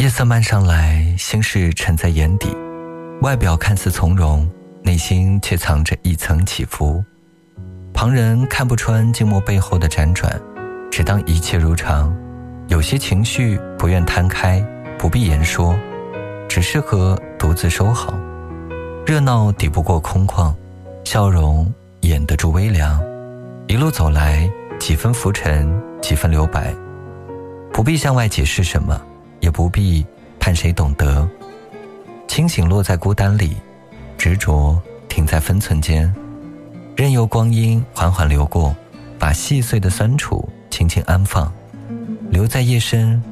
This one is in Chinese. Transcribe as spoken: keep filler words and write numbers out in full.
夜色漫上来，心事沉在眼底，外表看似从容，内心却藏着一层起伏。旁人看不穿静默背后的辗转，只当一切如常。有些情绪不愿摊开，不必言说，只适合独自收好。热闹抵不过空旷，笑容掩得住微凉。一路走来，几分浮沉，几分留白，不必向外解释什么，也不必盼谁懂得。清醒落在孤单里，执着停在分寸间，任由光阴缓缓流过，把细碎的酸楚轻轻安放，留在夜深